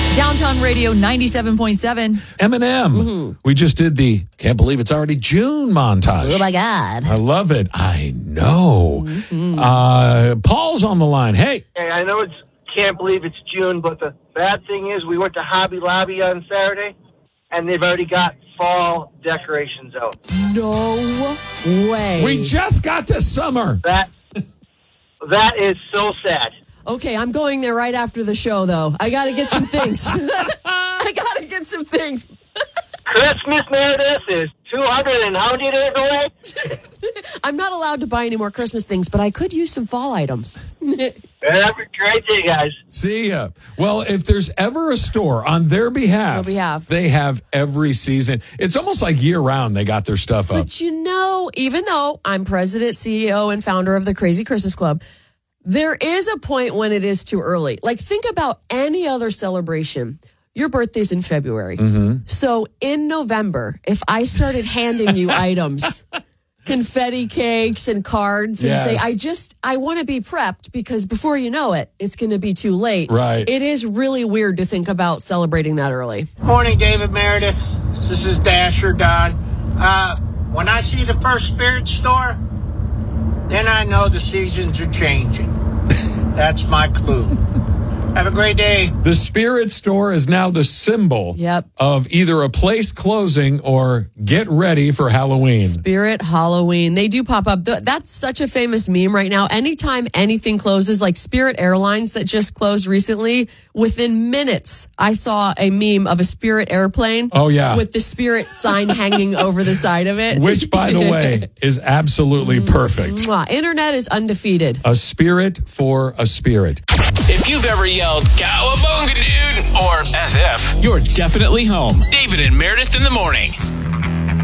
Downtown Radio 97.7. Eminem. We just did the can't believe it's already June montage. Oh, my God. I love it. I know. Paul's on the line. Hey. Hey, I know it's can't believe it's June, but the bad thing is we went to Hobby Lobby on Saturday, and they've already got fall decorations out. No way. We just got to summer. That is so sad. Okay, I'm going there right after the show, though. I got to get some things. I got to get some things. Christmas, Meredith, is 200 and how many days away? I'm not allowed to buy any more Christmas things, but I could use some fall items. Have a great day, guys. See ya. Well, if there's ever a store on their behalf, they have every season. It's almost like year round they got their stuff up. But you know, even though I'm president, CEO, and founder of the Crazy Christmas Club, there is a point when it is too early. Like, think about any other celebration. Your birthday's in February. So in November, if I started handing you items, confetti cakes and cards, and say, I want to be prepped because before you know it, it's going to be too late. Right. It is really weird to think about celebrating that early. Morning, David Meredith. This is Dasher Don. When I see the first spirit store, then I know the seasons are changing. That's my clue. Have a great day. The Spirit Store is now the symbol of either a place closing or get ready for Halloween. Spirit Halloween. They do pop up. That's such a famous meme right now. Anytime anything closes, like Spirit Airlines that just closed recently, within minutes, I saw a meme of a Spirit airplane. Oh, yeah. With the Spirit sign hanging over the side of it. Which, by the way, is absolutely perfect. Internet is undefeated. A spirit for a spirit. If you've ever yelled, "Cowabunga, dude," or "as if," you're definitely home. David and Meredith in the morning.